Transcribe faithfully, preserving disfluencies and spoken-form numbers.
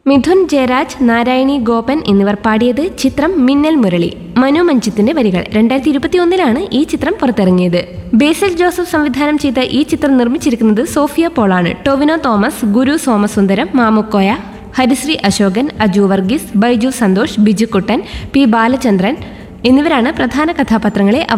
മിഥുൻ ജയരാജ്, നാരായണി ഗോപൻ എന്നിവർ പാടിയത്. ചിത്രം മിന്നൽ മുരളി. മനു മഞ്ജിത്തിന്റെ വരികൾ. രണ്ടായിരത്തി ഇരുപത്തി ഒന്നിലാണ് ഈ ചിത്രം പുറത്തിറങ്ങിയത്. ബേസിൽ ജോസഫ് സംവിധാനം ചെയ്ത ഈ ചിത്രം നിർമ്മിച്ചിരിക്കുന്നത് സോഫിയ പോളാണ്. ടൊവിനോ തോമസ്, ഗുരു സോമസുന്ദരം, മാമുക്കോയ, ഹരിശ്രീ അശോകൻ, അജു വർഗീസ്, ബൈജു സന്തോഷ്, ബിജുക്കുട്ടൻ, പി ബാലചന്ദ്രൻ എന്നിവരാണ് പ്രധാന കഥാപാത്രങ്ങളെ